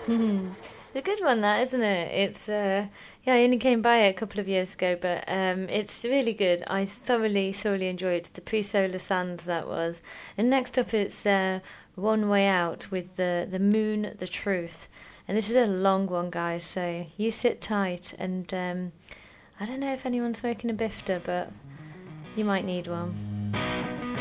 It's a good one, that isn't it? It's yeah, I only came by it a couple of years ago, but it's really good. I thoroughly enjoyed the pre-solar sands that was. And next up, it's One Way Out with the Moon, the Truth. And this is a long one, guys. So you sit tight, and I don't know if anyone's smoking a bifter, but you might need one.